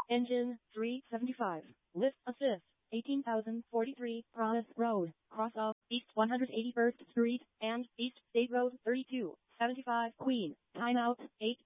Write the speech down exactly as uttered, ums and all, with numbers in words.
Engine three seventy-five. Lift assist. eighteen thousand forty-three Promise Road, cross of East one hundred eighty-first Street and East State Road thirty-two seventy-five Queen. Timeout eight